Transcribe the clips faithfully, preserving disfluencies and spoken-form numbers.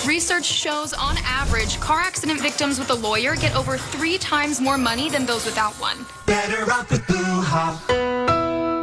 Research shows, on average, car accident victims with a lawyer get over three times more money than those without one. Better off with Boo-ha.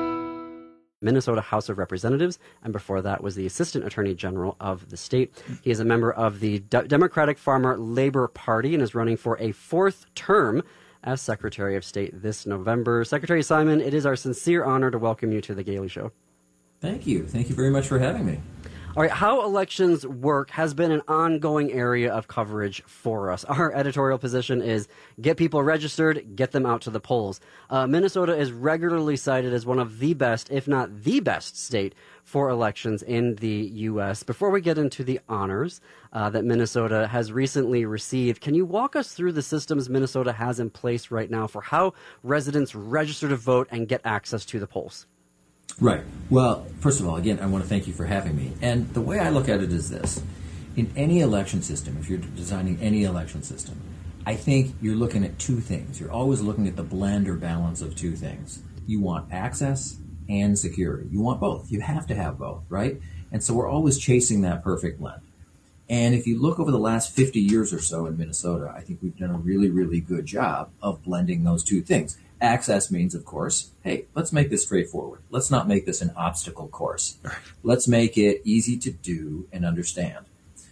Minnesota House of Representatives, and before that was the Assistant Attorney General of the state. He is a member of the D- Democratic Farmer Labor Party and is running for a fourth term as Secretary of State this November. Secretary Simon, it is our sincere honor to welcome you to The Gailey Show. Thank you. Thank you very much for having me. All right, how elections work has been an ongoing area of coverage for us. Our editorial position is get people registered, get them out to the polls. Uh, Minnesota is regularly cited as one of the best, if not the best, state for elections in the U S. Before we get into the honors uh, that Minnesota has recently received, can you walk us through the systems Minnesota has in place right now for how residents register to vote and get access to the polls? Right. Well, first of all, again, I want to thank you for having me. And the way I look at it is this. In any election system, if you're designing any election system, I think you're looking at two things. You're always looking at the blend or balance of two things. You want access and security. You want both. You have to have both, right? And so we're always chasing that perfect blend. And if you look over the last fifty years or so in Minnesota, I think we've done a really, really good job of blending those two things. Access means, of course, hey, let's make this straightforward. Let's not make this an obstacle course. Let's make it easy to do and understand.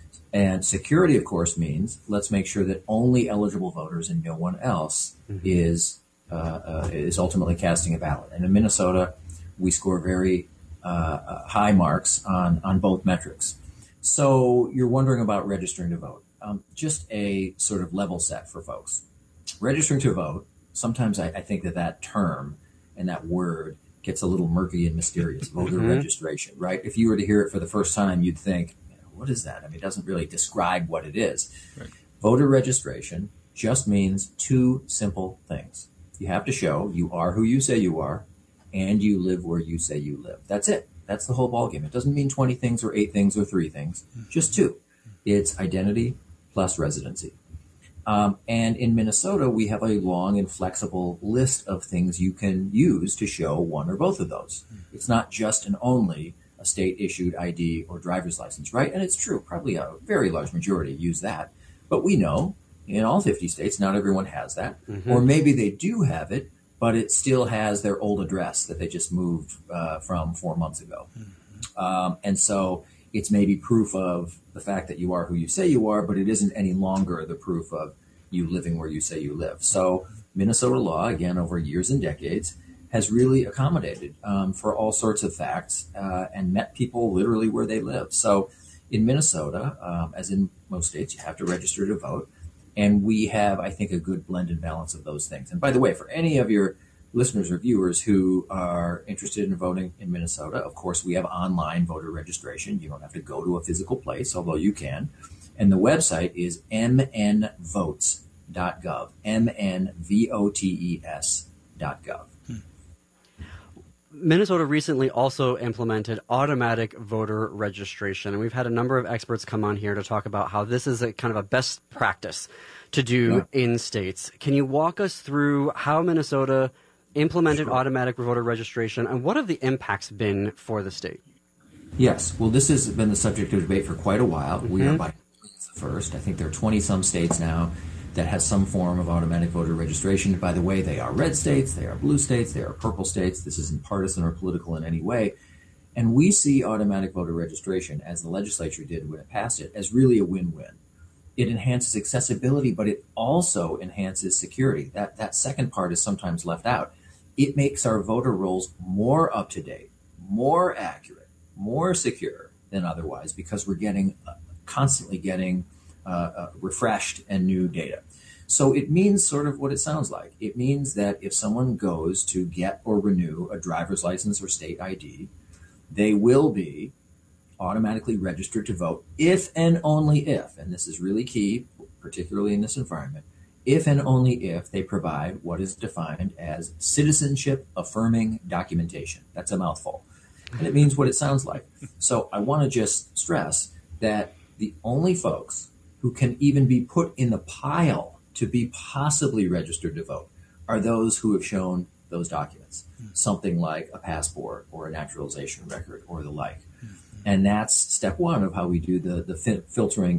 And security, of course, means let's make sure that only eligible voters and no one else mm-hmm. is uh, uh, is ultimately casting a ballot. And in Minnesota, we score very uh, high marks on, on both metrics. So you're wondering about registering to vote. Um, just a sort of level set for folks. Registering to vote, sometimes I, I think that that term and that word gets a little murky and mysterious, voter mm-hmm. registration, right? If you were to hear it for the first time, you'd think, you know, what is that? I mean, it doesn't really describe what it is. Right. Voter registration just means two simple things. You have to show you are who you say you are and you live where you say you live. That's it. That's the whole ballgame. It doesn't mean twenty things or eight things or three things, just two. It's identity plus residency. Um, and in Minnesota, we have a long and flexible list of things you can use to show one or both of those. It's not just and only a state-issued I D or driver's license, right? And it's true, probably a very large majority use that. But we know in all fifty states, not everyone has that. Mm-hmm. Or maybe they do have it, but it still has their old address that they just moved uh, from four months ago. Mm-hmm. Um, and so it's maybe proof of the fact that you are who you say you are, but it isn't any longer the proof of you living where you say you live. So Minnesota law, again, over years and decades, has really accommodated um, for all sorts of facts uh, and met people literally where they live. So in Minnesota, um, as in most states, you have to register to vote. And we have, I think, a good blend and balance of those things. And by the way, for any of your listeners or viewers who are interested in voting in Minnesota, of course, we have online voter registration. You don't have to go to a physical place, although you can. And the website is m n votes dot gov, M N V O T E S dot gov. Minnesota recently also implemented automatic voter registration, and we've had a number of experts come on here to talk about how this is a kind of a best practice to do yeah. in states. Can you walk us through how Minnesota implemented sure. automatic voter registration, and what have the impacts been for the state? Yes, well, this has been the subject of debate for quite a while. Mm-hmm. We are by the first. I think there are twenty-some states now that has some form of automatic voter registration. By the way, they are red states, they are blue states, they are purple states. This isn't partisan or political in any way. And we see automatic voter registration, as the legislature did when it passed it, as really a win-win. It enhances accessibility, but it also enhances security. That, that second part is sometimes left out. It makes our voter rolls more up-to-date, more accurate, more secure than otherwise, because we're getting uh, constantly getting uh, uh, refreshed and new data. So it means sort of what it sounds like. It means that if someone goes to get or renew a driver's license or state I D, they will be automatically registered to vote if and only if, and this is really key, particularly in this environment, if and only if they provide what is defined as citizenship affirming documentation. That's a mouthful. And it means what it sounds like. So I want to just stress that the only folks who can even be put in the pile to be possibly registered to vote are those who have shown those documents, something like a passport or a naturalization record or the like. And that's step one of how we do the, the filtering